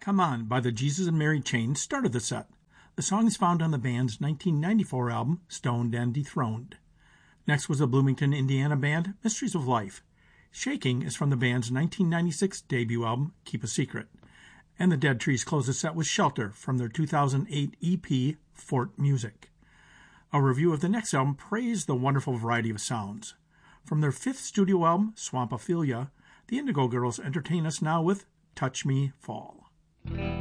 Come On by the Jesus and Mary Chain started the set. The song is found on the band's 1994 album, Stoned and Dethroned. Next was the Bloomington, Indiana band, Mysteries of Life. Shaking is from the band's 1996 debut album, Keep a Secret. And the Dead Trees closed the set with Shelter from their 2008 EP, Fort Music. A review of the next album praised the wonderful variety of sounds. From their fifth studio album, Swampophilia, the Indigo Girls entertain us now with Touch Me Fall.